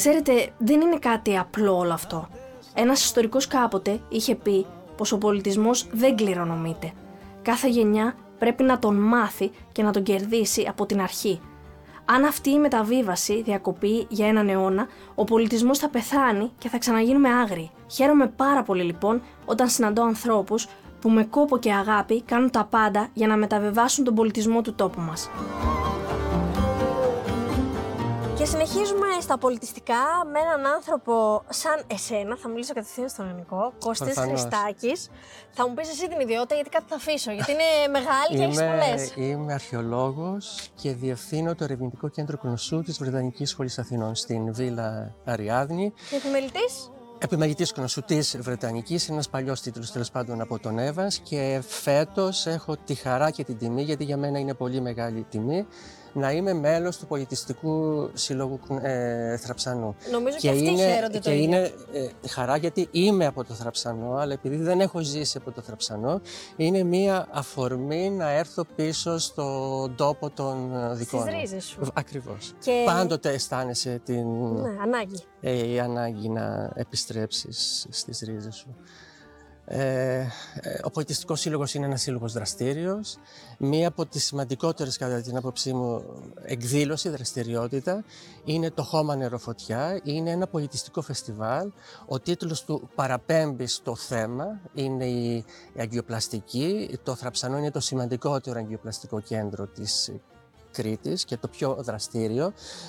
Ξέρετε, δεν είναι κάτι απλό όλο αυτό. Ένας ιστορικός κάποτε είχε πει πως ο πολιτισμός δεν κληρονομείται. Κάθε γενιά πρέπει να τον μάθει και να τον κερδίσει από την αρχή. Αν αυτή η μεταβίβαση διακοπεί για έναν αιώνα, ο πολιτισμός θα πεθάνει και θα ξαναγίνουμε άγριοι. Χαίρομαι πάρα πολύ λοιπόν όταν συναντώ ανθρώπους που με κόπο και αγάπη κάνουν τα πάντα για να μεταβιβάσουν τον πολιτισμό του τόπου μας. Και συνεχίζουμε στα πολιτιστικά με έναν άνθρωπο σαν εσένα. Θα μιλήσω κατευθείαν στον ελληνικό. Κώστης Χριστάκης. Θα μου πεις εσύ την ιδιότητα, γιατί κάτι θα αφήσω. Γιατί είναι μεγάλη και έχεις πολλές. Είμαι αρχαιολόγος και διευθύνω το ερευνητικό κέντρο Κνωσού της Βρετανικής Σχολής Αθηνών στην Βίλα Αριάδνη. Και επιμελητής. Επιμελητής Κνωσού της Βρετανικής, είναι ένας παλιός τίτλος τέλος πάντων από τον Evans, και φέτος έχω τη χαρά και την τιμή, γιατί για μένα είναι πολύ μεγάλη τιμή, να είμαι μέλος του Πολιτιστικού Συλλόγου Θραψανού. Νομίζω και αυτοί χαίρονται το ίδιο. Είναι χαρά γιατί είμαι από το Θραψανό, αλλά επειδή δεν έχω ζήσει από το Θραψανό, είναι μία αφορμή να έρθω πίσω στον τόπο των δικών μου. Στις ρίζες σου. Ακριβώς. Και... πάντοτε αισθάνεσαι την ανάγκη. Η ανάγκη να επιστρέψεις στις ρίζες σου. Ο Πολιτιστικός Σύλλογος είναι ένας σύλλογος δραστήριος. Μία από τις σημαντικότερες, κατά την άποψή μου, εκδήλωση, δραστηριότητα είναι το Χώμα Νεροφωτιά. Είναι ένα πολιτιστικό φεστιβάλ. Ο τίτλος του παραπέμπει στο θέμα, είναι η αγκιοπλαστική. Το Θραψανό είναι το σημαντικότερο αγκιοπλαστικό κέντρο της Κρήτης και το πιο δραστήριο.